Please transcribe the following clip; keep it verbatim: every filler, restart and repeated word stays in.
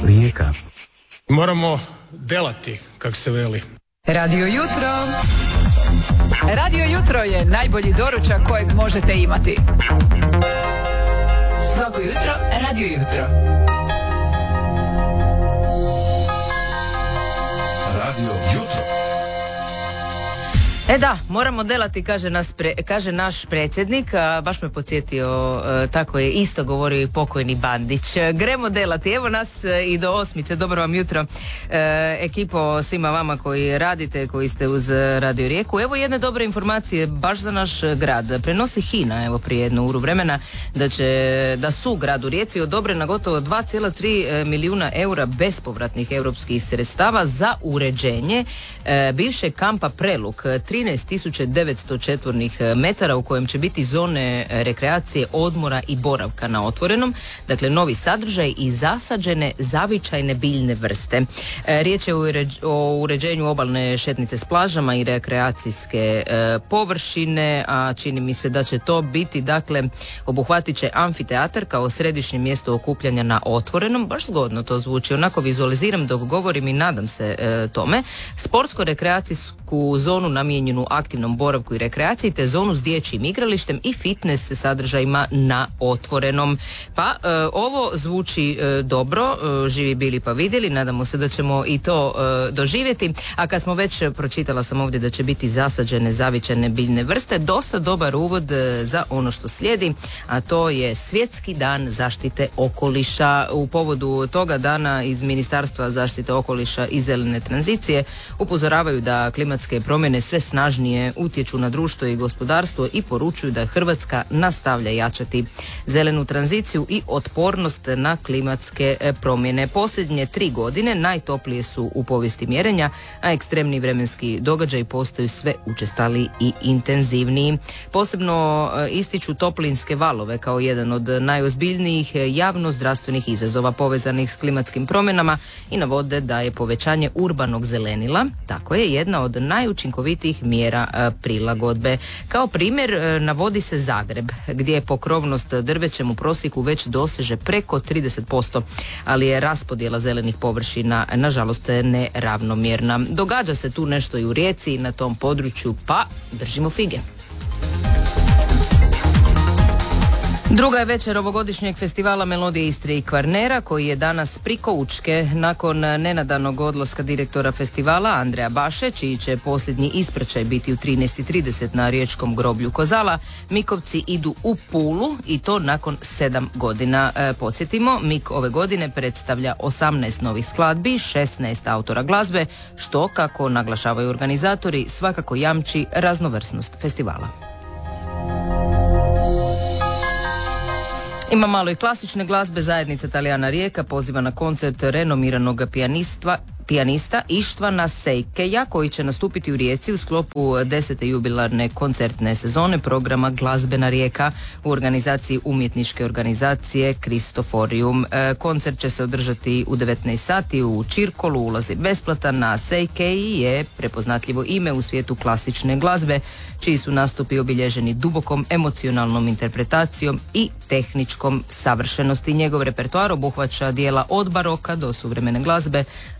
Rijeka. Moramo delati, kak se veli. Radio Jutro. Radio Jutro je najbolji doručak kojeg možete imati. Svako jutro, Radio Jutro. Radio Jutro. E da, moramo delati, kaže, nas pre, kaže naš predsjednik, a baš me podsjetio, a, tako je isto govorio i pokojni Bandić. E, gremo delati, evo nas e, i do osmice, dobro vam jutro, e, ekipo, svima vama koji radite, koji ste uz Radio Rijeku. Evo jedne dobre informacije baš za naš grad. Prenosi HINA, evo prije jednu uru vremena, da će, da su gradu Rijeci odobrena gotovo dva zarez tri milijuna eura bespovratnih europskih sredstava za uređenje e, bivšeg kampa Preluk, trinaest tisuća devetsto četvornih metara u kojem će biti zone rekreacije, odmora i boravka na otvorenom, dakle novi sadržaj i zasađene zavičajne biljne vrste. E, riječ je o uređenju obalne šetnice s plažama i rekreacijske e, površine, a čini mi se da će to biti, dakle, obuhvatit će amfiteatar kao središnje mjesto okupljanja na otvorenom, baš zgodno to zvuči, onako vizualiziram dok govorim i nadam se e, tome, sportsko-rekreacijsku zonu namijenjenu aktivnom boravku i rekreaciji, te zonu s dječjim igralištem i fitness sadržajima na otvorenom. Pa e, ovo zvuči e, dobro, e, živi bili pa vidjeli, nadamo se da ćemo i to e, doživjeti, a kad smo već, pročitala sam ovdje da će biti zasađene zavičajne biljne vrste, dosta dobar uvod e, za ono što slijedi, a to je Svjetski dan zaštite okoliša. U povodu toga dana iz Ministarstva zaštite okoliša i zelene tranzicije upozoravaju da klimatske promjene sve snažnije utječu na društvo i gospodarstvo i poručuju da Hrvatska nastavlja jačati zelenu tranziciju i otpornost na klimatske promjene. Posljednje tri godine najtoplije su u povijesti mjerenja, a ekstremni vremenski događaji postaju sve učestaliji i intenzivniji. Posebno ističu toplinske valove kao jedan od najozbiljnijih javno-zdravstvenih izazova povezanih s klimatskim promjenama i navode da je povećanje urbanog zelenila, tako je, jedna od najučinkovitijih mjera a, prilagodbe. Kao primjer a, navodi se Zagreb, gdje je pokrovnost drvećem u prosjeku već doseže preko trideset posto, ali je raspodjela zelenih površina nažalost neravnomjerna. Događa se tu nešto i u Rijeci na tom području, pa držimo fige. Druga je večer ovogodišnjeg festivala Melodije Istre i Kvarnera, koji je danas priko Učke. Nakon nenadanog odlaska direktora festivala Andreja Baše, čiji će posljednji ispraćaj biti u trinaest i trideset na riječkom groblju Kozala, Mikovci idu u Pulu i to nakon sedam godina. E, podsjetimo, Mik ove godine predstavlja osamnaest novih skladbi, šesnaest autora glazbe, što, kako naglašavaju organizatori, svakako jamči raznovrsnost festivala. Ima malo i klasične glazbe. Zajednica Talijana Rijeka poziva na koncert renomiranog pijanista pijanista Ištvana Sejkeja, koji će nastupiti u Rijeci u sklopu desete jubilarne koncertne sezone programa Glazbena Rijeka u organizaciji umjetničke organizacije Kristoforium. E, koncert će se održati u devetnaest sati u Čirkolu, ulaz je besplatan, a Sejkej je prepoznatljivo ime u svijetu klasične glazbe, čiji su nastupi obilježeni dubokom emocionalnom interpretacijom i tehničkom savršenosti. Njegov repertoar obuhvaća dijela od baroka do suvremene glazbe,